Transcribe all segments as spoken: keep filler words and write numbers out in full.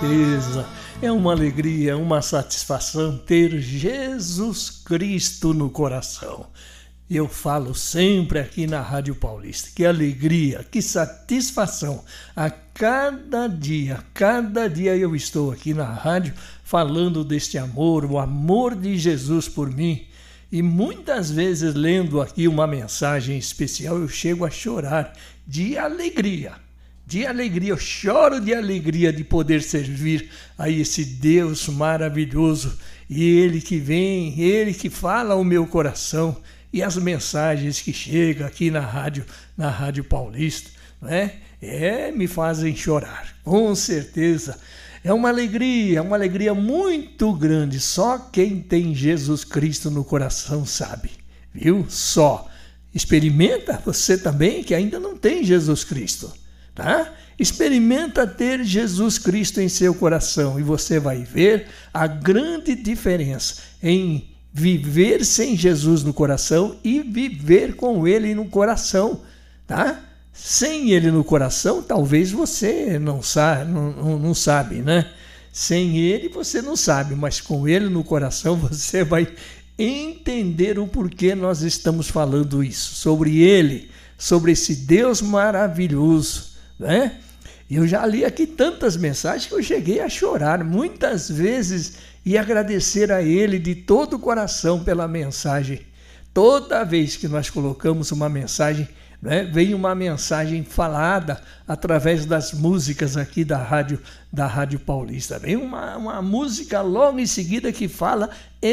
certeza, é uma alegria, uma satisfação ter Jesus Cristo no coração. Eu falo sempre aqui na Rádio Paulista, que alegria, que satisfação. A cada dia, cada dia eu estou aqui na rádio falando deste amor, o amor de Jesus por mim. E muitas vezes lendo aqui uma mensagem especial, eu chego a chorar de alegria. De alegria, eu choro de alegria de poder servir a esse Deus maravilhoso. E Ele que vem, Ele que fala ao meu coração. E as mensagens que chegam aqui na rádio, na Rádio Paulista, né? É, me fazem chorar, com certeza. É uma alegria, uma alegria muito grande. Só quem tem Jesus Cristo no coração sabe, viu? Só. Experimenta você também que ainda não tem Jesus Cristo, tá? Experimenta ter Jesus Cristo em seu coração e você vai ver a grande diferença em viver sem Jesus no coração e viver com Ele no coração, tá? Sem Ele no coração, talvez você não sabe, não, não sabe, né? Sem Ele você não sabe, mas com Ele no coração você vai entender o porquê nós estamos falando isso, sobre Ele, sobre esse Deus maravilhoso, né? Eu já li aqui tantas mensagens que eu cheguei a chorar muitas vezes e agradecer a Ele de todo o coração pela mensagem. Toda vez que nós colocamos uma mensagem, né, vem uma mensagem falada através das músicas aqui da Rádio, da Rádio Paulista. Vem uma, uma música logo em seguida que fala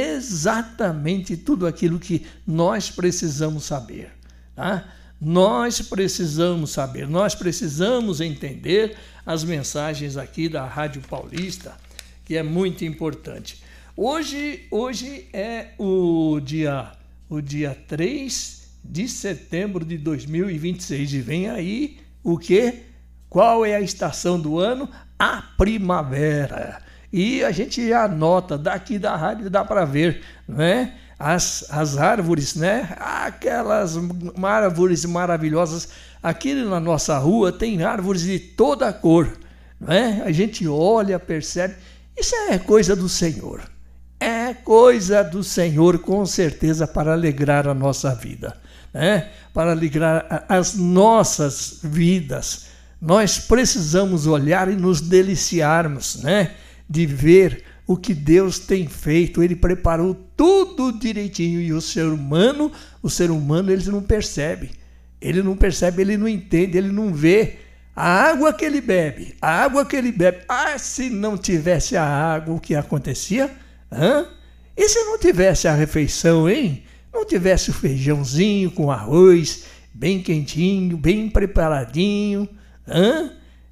exatamente tudo aquilo que nós precisamos saber, tá? Nós precisamos saber, nós precisamos entender as mensagens aqui da Rádio Paulista, que é muito importante. Hoje, hoje é o dia, o dia três de setembro de dois mil e vinte e seis e vem aí o quê? Qual é a estação do ano? A primavera. E a gente já nota, daqui da rádio dá para ver, né? As, as árvores, né? Aquelas árvores maravilhosas. Aqui na nossa rua tem árvores de toda a cor, né? A gente olha, percebe. Isso é coisa do Senhor. É coisa do Senhor, com certeza, para alegrar a nossa vida, né? Para alegrar as nossas vidas. Nós precisamos olhar e nos deliciarmos, né? De ver o que Deus tem feito. Ele preparou tudo direitinho e o ser humano, o ser humano, ele não percebe. Ele não percebe, ele não entende, ele não vê. A água que ele bebe, a água que ele bebe. Ah, se não tivesse a água, o que acontecia? Hã? E se não tivesse a refeição, hein? Não tivesse o feijãozinho com arroz, bem quentinho, bem preparadinho. Hã?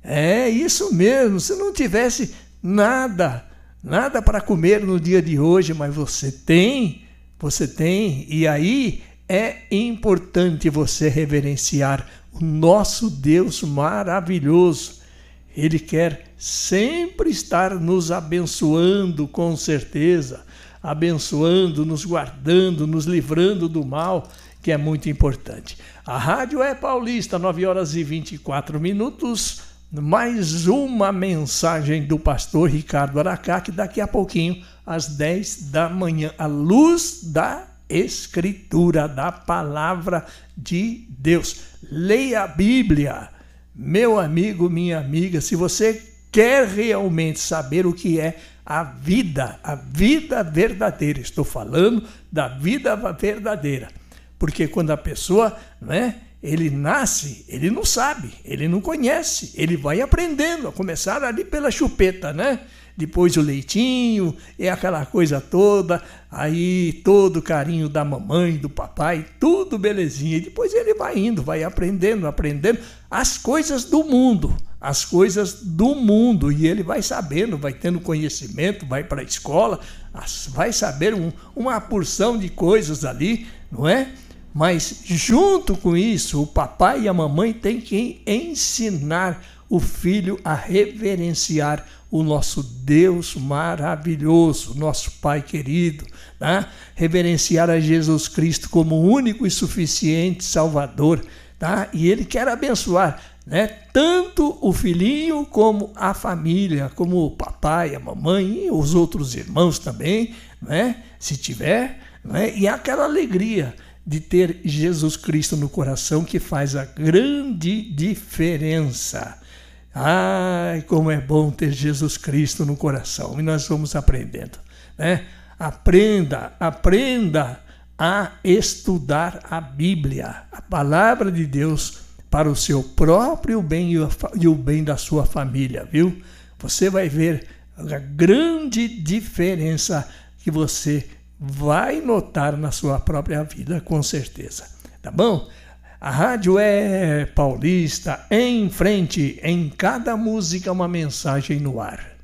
É isso mesmo, se não tivesse nada, nada para comer no dia de hoje, mas você tem, você tem, e aí é importante você reverenciar o nosso Deus maravilhoso. Ele quer sempre estar nos abençoando, com certeza, abençoando, nos guardando, nos livrando do mal, que é muito importante. A Rádio é Paulista, nove horas e vinte e quatro minutos, mais uma mensagem do pastor Ricardo Aracá, que daqui a pouquinho, às dez da manhã, a luz da Escritura, da Palavra de Deus. Leia a Bíblia, meu amigo, minha amiga, se você quer realmente saber o que é a vida, a vida verdadeira, estou falando da vida verdadeira, porque quando a pessoa, né, ele nasce, ele não sabe, ele não conhece, ele vai aprendendo, a começar ali pela chupeta, né? Depois o leitinho, é aquela coisa toda, aí todo o carinho da mamãe, do papai, tudo belezinha. E depois ele vai indo, vai aprendendo, aprendendo as coisas do mundo, as coisas do mundo. E ele vai sabendo, vai tendo conhecimento, vai para a escola, vai saber um, uma porção de coisas ali, não é? Mas junto com isso, o papai e a mamãe têm que ensinar o filho a reverenciar o nosso Deus maravilhoso, nosso Pai querido, tá? Reverenciar a Jesus Cristo como único e suficiente Salvador, tá? E Ele quer abençoar né? Tanto o filhinho como a família, como o papai, a mamãe e os outros irmãos também, né? Se tiver, né? E aquela alegria de ter Jesus Cristo no coração que faz a grande diferença. Ai, como é bom ter Jesus Cristo no coração. E nós vamos aprendendo, né? Aprenda, aprenda a estudar a Bíblia, a palavra de Deus, para o seu próprio bem e o bem da sua família, viu? Você vai ver a grande diferença que você vai notar na sua própria vida, com certeza. Tá bom? A rádio é paulista, em frente, em cada música uma mensagem no ar.